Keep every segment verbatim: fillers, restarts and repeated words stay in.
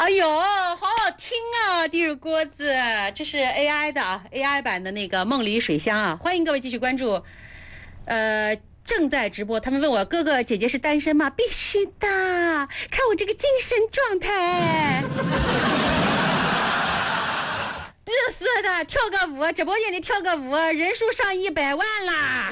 哎呦，好好听啊！地热锅子，这是 A I 的啊 ，A I 版的那个梦里水乡啊，欢迎各位继续关注。呃，正在直播，他们问我哥哥姐姐是单身吗？必须的，看我这个精神状态。是是的，跳个舞，直播间里跳个舞，人数上一百万啦！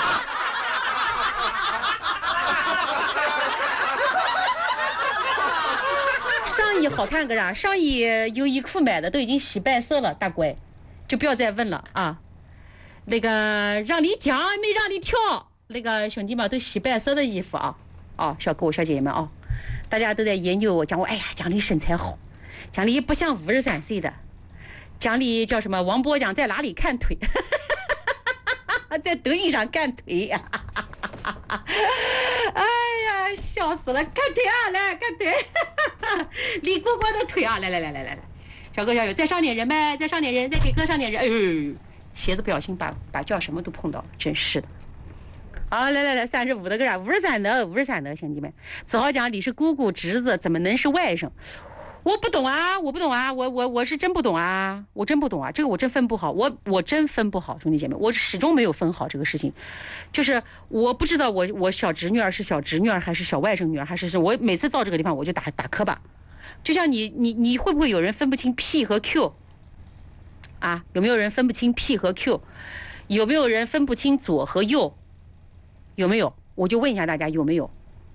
上衣好看个啥？上衣优衣库买的都已经洗白色了，大乖，就不要再问了啊。那个让你讲没让你跳，那个兄弟们都洗白色的衣服啊。哦，小哥小姐姐们啊，大家都在研究我，讲我哎呀，讲你身材好，讲你不像五十三岁的，讲你叫什么？王波讲在哪里看腿？在抖音上看腿呀、啊！哎呀，笑死了！看腿啊，来看腿，李果果的腿啊！来来来来来来，小哥小友，再上点人呗，再上点人，再给哥上点人。哎呦，鞋子不小心把把叫什么都碰到了，真是的。好，来来来，三十五的个啥？五十三的，五十三的，兄弟们，只好讲你是姑姑侄子，怎么能是外甥？我不懂啊，我不懂啊，我我我是真不懂啊，我真不懂啊，这个我真分不好，我我真分不好，兄弟姐妹，我始终没有分好这个事情，就是我不知道我我小侄女儿是小侄女儿还是小外甥女儿，还是是我每次到这个地方我就打打磕巴，就像你你你会不会有人分不清 P 和 Q 啊？有没有人分不清 P 和 Q？ 有没有人分不清左和右？有没有？我就问一下大家有没有？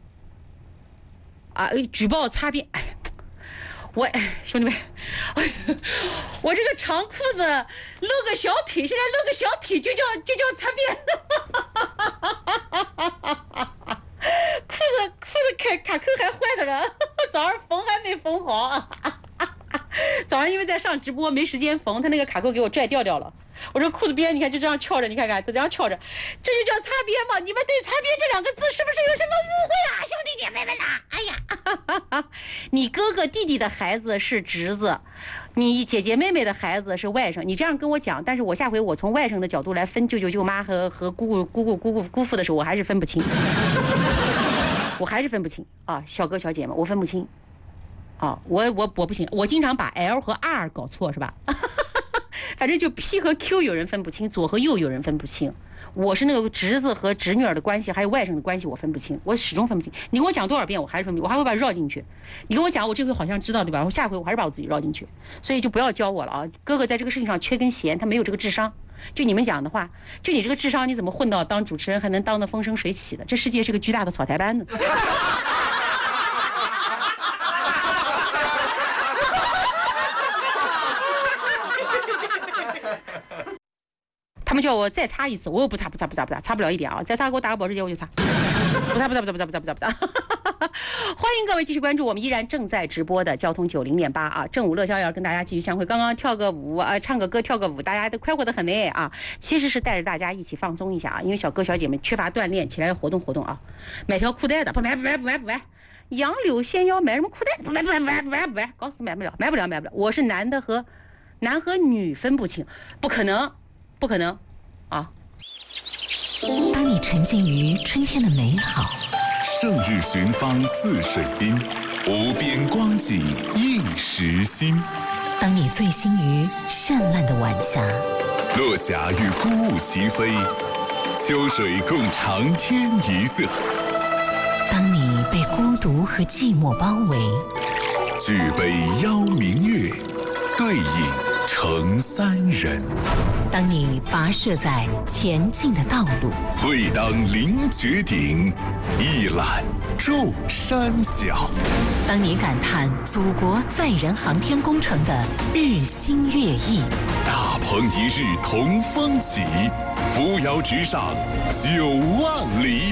啊，举报擦边，哎。我兄弟们，我这个长裤子露个小腿，现在露个小腿就叫就叫擦边，裤子裤子卡卡扣还坏的了，早上缝还没缝好，早上因为在上直播没时间缝，他那个卡扣给我拽掉掉了。我说裤子边你看就这样翘着，你看看就这样翘着，这就叫擦边嘛？你们对擦边这两个字是不是有什么误会啊，兄弟姐妹们呐？哎呀，你哥哥弟弟的孩子是侄子，你姐姐妹妹的孩子是外甥，你这样跟我讲，但是我下回我从外甥的角度来分舅舅舅妈和和姑姑姑姑姑姑姑父的时候，我还是分不清，我还是分不清啊，小哥小姐们，我分不清啊，我我我不行，我经常把 L 和 R 搞错是吧？反正就 P 和 Q 有人分不清，左和右有人分不清。我是那个侄子和侄女儿的关系，还有外甥的关系，我分不清，我始终分不清。你跟我讲多少遍，我还是分不清，我还会把它绕进去。你跟我讲，我这回好像知道对吧？我下回我还是把我自己绕进去。所以就不要教我了啊！哥哥在这个事情上缺根弦，他没有这个智商。就你们讲的话，就你这个智商，你怎么混到当主持人还能当得风生水起的？这世界是个巨大的草台班子。他们叫我再擦一次，我又不擦不擦不擦不擦，擦不了一点啊！再擦给我打个保时捷我就擦，不擦不擦不擦不擦不擦不擦不擦。欢迎各位继续关注我们依然正在直播的交通九零点八啊，正午乐逍遥跟大家继续相会。刚刚跳个舞啊，唱个歌跳个舞，大家都快活得很呢啊！其实是带着大家一起放松一下啊，因为小哥小姐们缺乏锻炼，起来要活动活动啊。买条裤带的不买不买不买不买，杨柳纤腰买什么裤带？不买不买不买不买不买，告诉买不了买不了买不了。我是男的和男和女分不清，不可能。不可能，啊！ 当你沉浸于春天的美好， 胜日寻芳泗水滨，无边光景映时心。 当你醉心于绚烂的晚霞， 落霞与孤鹜齐飞，秋水共长天一色。 当你被孤独和寂寞包围， 举杯邀明月，对影成三人。 当你跋涉在前进的道路， 会当凌绝顶，一览众山小。 当你感叹祖国载人航天工程的日新月异， 大鹏一日同风起，扶摇直上九万里。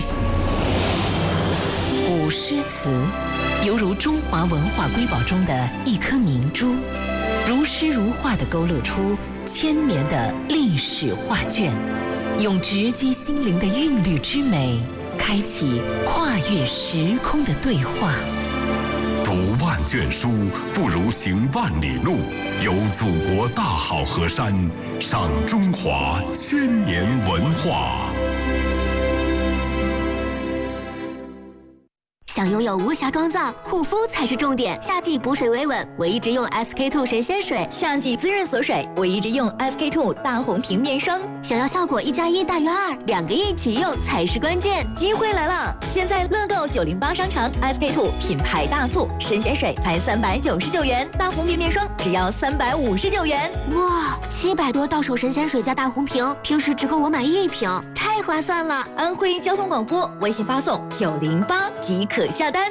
古诗词犹如中华文化瑰宝中的一颗明珠，如诗如画地勾勒出千年的历史画卷，用直击心灵的韵律之美，开启跨越时空的对话。 读万卷书不如行万里路，游祖国大好河山，赏中华千年文化。 想拥有无瑕妆造，护肤才是重点。夏季补水维稳，我一直用 S K two 神仙水； 夏季滋润锁水，我一直用 S K two 大红瓶面霜。 想要效果一加一大于二，两个一起用才是关键。 机会来了！现在乐购九零八商城 S K two 品牌大促，神仙水才三百九十九元，大红瓶面霜只要三百五十九元。 哇，七百多到手神仙水加大红瓶，平时只够我买一瓶，太划算了！ 安徽交通广播微信发送九零八即可下单。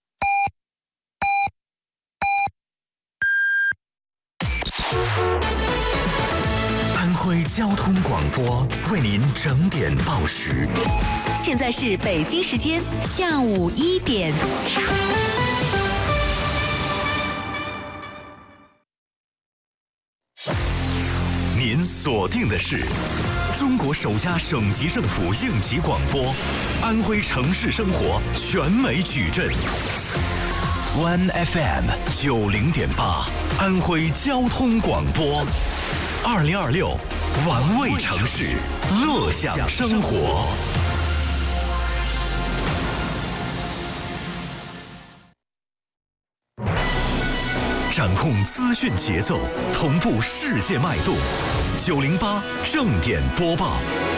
安徽交通广播为您整点报时。 现在是北京时间下午一点。 您锁定的是中国首家省级政府应急广播，安徽城市生活全美矩阵。One F M 九零点八，安徽交通广播，二零二六，玩味城市，乐享生活。掌控资讯节奏，同步世界脉动。九零八正点播报。